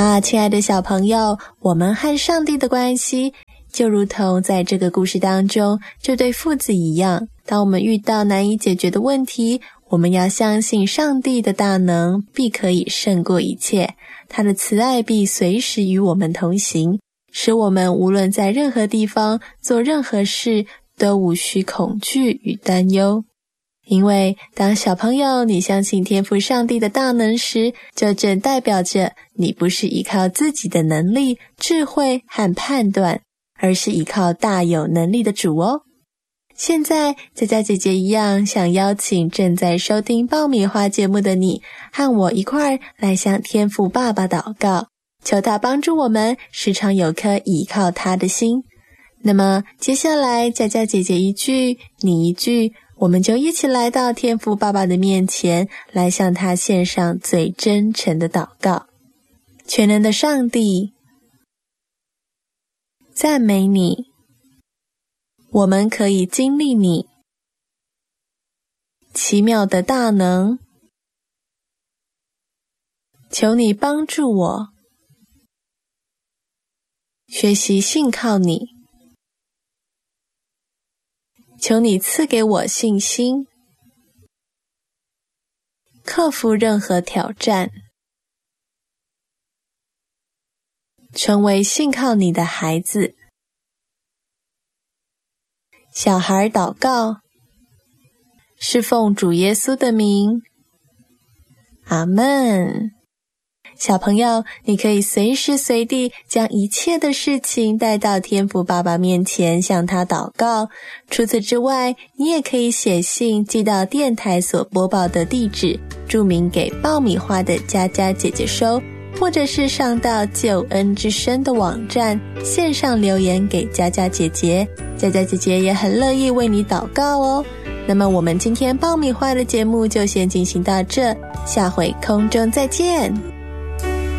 亲爱的小朋友，我们和上帝的关系就如同在这个故事当中这对父子一样，当我们遇到难以解决的问题，我们要相信上帝的大能必可以胜过一切，他的慈爱必随时与我们同行，使我们无论在任何地方做任何事都无需恐惧与担忧。因为当小朋友你相信天父上帝的大能时，就正代表着你不是依靠自己的能力、智慧和判断，而是依靠大有能力的主哦。现在佳佳姐姐一样想邀请正在收听爆米花节目的你，和我一块儿来向天父爸爸祷告，求他帮助我们时常有颗倚靠他的心。那么接下来佳佳姐姐一句你一句，我们就一起来到天父爸爸的面前，来向他献上最真诚的祷告。全能的上帝，赞美你，我们可以经历你奇妙的大能，求你帮助我学习信靠你，求你赐给我信心，克服任何挑战，成为信靠你的孩子。小孩祷告，是奉主耶稣的名，阿们。小朋友，你可以随时随地将一切的事情带到天父爸爸面前，向他祷告。除此之外，你也可以写信寄到电台所播报的地址，注明给爆米花的佳佳姐姐收，或者是上到救恩之声的网站，线上留言给佳佳姐姐，佳佳姐姐也很乐意为你祷告哦。那么我们今天爆米花的节目就先进行到这，下回空中再见。